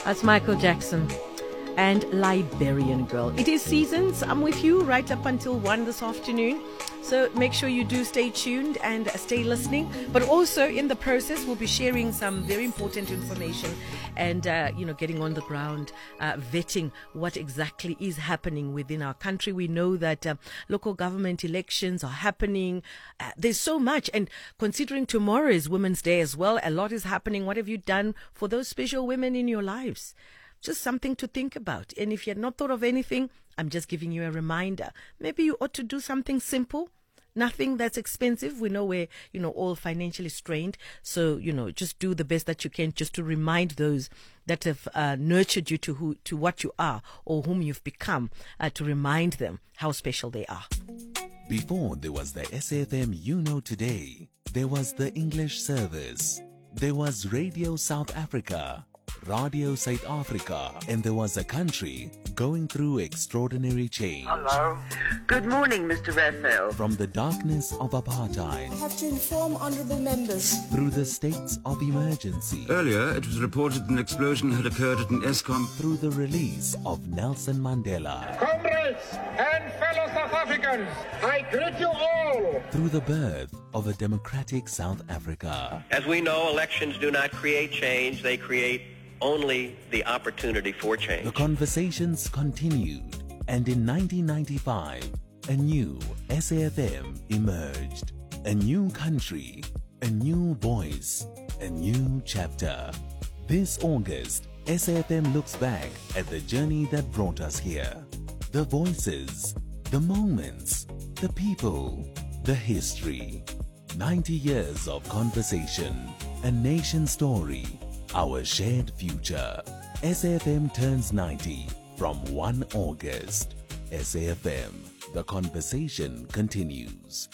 That's Michael Jackson and Liberian Girl. It is Seasons. I'm with you right up until 1 this afternoon. So make sure you do stay tuned and stay listening. But also in the process, we'll be sharing some very important information and, getting on the ground, vetting what exactly is happening within our country. We know that local government elections are happening. There's so much. And considering tomorrow is Women's Day as well, a lot is happening. What have you done for those special women in your lives? Just something to think about. And if you're not thought of anything, I'm just giving you a reminder. Maybe you ought to do something simple. Nothing that's expensive. We know we're, all financially strained. So, just do the best that you can just to remind those that have nurtured you to what you are or whom you've become, to remind them how special they are. Before there was the SAFM You Know Today, there was the English service. There was Radio South Africa, Radio South Africa, and there was a country going through extraordinary change. Hello. Good morning, Mr. Raphael. From the darkness of apartheid, I have to inform honourable members. Through the states of emergency. Earlier, it was reported an explosion had occurred at an ESCOM. Through the release of Nelson Mandela. Comrades and fellow South Africans, I greet you all. Through the birth of a democratic South Africa. As we know, elections do not create change, they create only the opportunity for change. The conversations continued, and in 1995, a new SAFM emerged. A new country, a new voice, a new chapter. This August, SAFM looks back at the journey that brought us here. The voices, the moments, the people, the history. 90 years of conversation, a nation story, our shared future. SAFM turns 90 from 1 August. SAFM, the conversation continues.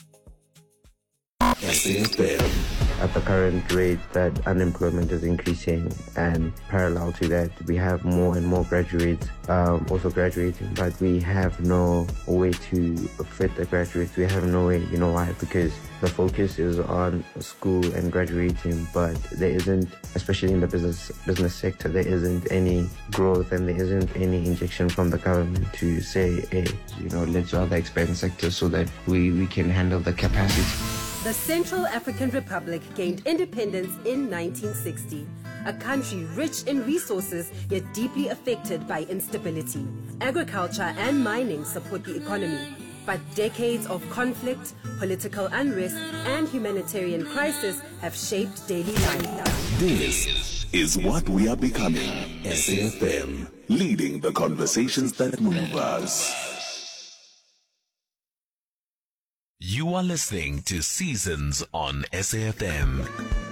SAFM. At the current rate that unemployment is increasing, and parallel to that, we have more and more graduates also graduating, but we have no way to fit the graduates. We have no way, why? Because the focus is on school and graduating, but there isn't, especially in the business sector, there isn't any growth and there isn't any injection from the government to say, hey, let's rather expand sectors so that we can handle the capacity. The Central African Republic gained independence in 1960, a country rich in resources yet deeply affected by instability. Agriculture and mining support the economy, but decades of conflict, political unrest, and humanitarian crisis have shaped daily life. This is what we are becoming. SAFM, leading the conversations that move us. You are listening to Seasons on SAFM.